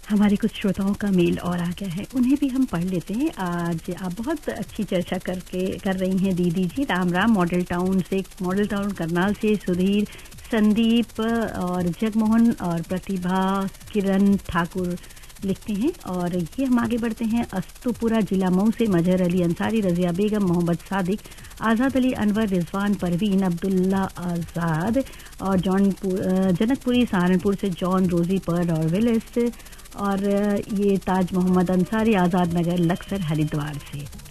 हमारे कुछ श्रोताओं का मेल और आ गया है, उन्हें भी हम पढ़ लेते हैं। आज आप बहुत अच्छी चर्चा कर रही हैं दीदी जी। राम राम। मॉडल टाउन करनाल से सुधीर, संदीप और जगमोहन और प्रतिभा, किरण ठाकुर लिखते हैं। और ये हम आगे बढ़ते हैं। अस्तुपुरा जिला मऊ से मजहर अली अंसारी, रजिया बेगम, मोहम्मद सादिक, आज़ाद अली अनवर, रिजवान परवीन, अब्दुल्ला आज़ाद और जनकपुरी सहारनपुर से जॉन, रोजी, पर्ल और विलिस। और ये ताज मोहम्मद अंसारी, आज़ाद नगर लक्सर हरिद्वार से।